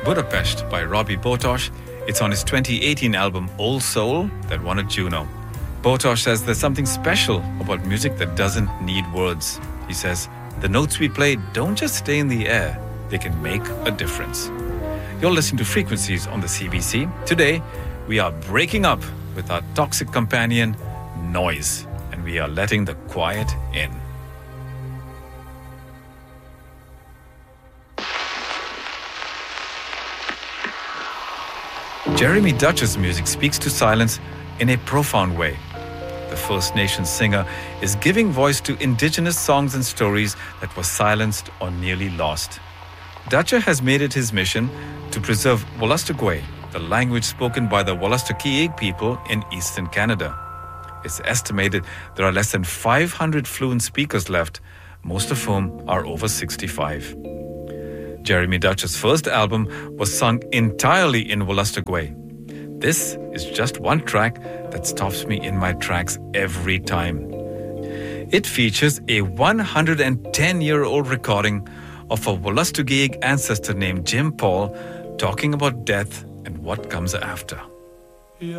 Budapest by Robbie Botos. It's on his 2018 album Old Soul that won a Juno. Botos says there's something special about music that doesn't need words. He says, the notes we play don't just stay in the air, they can make a difference. You're listening to Frequencies on the CBC. Today, we are breaking up with our toxic companion, noise, and we are letting the quiet in. Jeremy Dutch's music speaks to silence in a profound way. The First Nations singer is giving voice to indigenous songs and stories that were silenced or nearly lost. Dutcher has made it his mission to preserve Wolastoqey, the language spoken by the Wolastoqey people in eastern Canada. It's estimated there are less than 500 fluent speakers left, most of whom are over 65. Jeremy Dutch's first album was sung entirely in Wolastoqey. This is just one track that stops me in my tracks every time. It features a 110-year-old recording of a Wolastoqey ancestor named Jim Paul talking about death and what comes after.